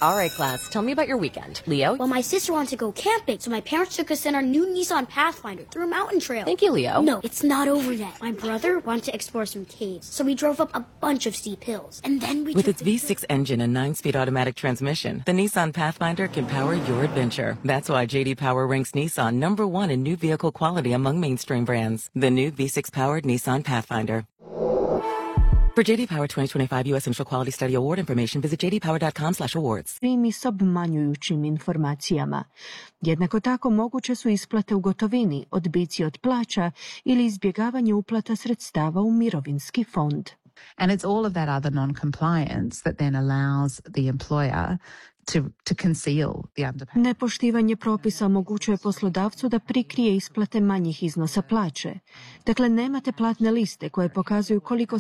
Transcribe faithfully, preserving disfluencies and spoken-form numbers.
All right, class, tell me about your weekend. Leo? Well, my sister wanted to go camping, so my parents took us in our new Nissan Pathfinder through a mountain trail. Thank you, Leo. No, it's not over yet. My brother wanted to explore some caves, so we drove up a bunch of steep hills. And then we With took its the V six engine and nine-speed automatic transmission, the Nissan Pathfinder can power your adventure. That's why J D Power ranks Nissan number one in new vehicle quality among mainstream brands. The new V six-powered Nissan Pathfinder. For J D Power twenty twenty-five U S Initial Quality Study Award information, visit j d power dot com slash awards. I s obmanjujućim informacijama. Jednako tako moguće su isplate u gotovini, odbici od plaća ili izbjegavanje uplata sredstava u mirovinski fond. And it's all of that other non-compliance that then allows the employer to, to conceal the underpayment. Nepoštivanje propisa omogućuje poslodavcu da prikrije isplate manjih iznosa plaće. Dakle, nemate platne liste koje pokazuju koliko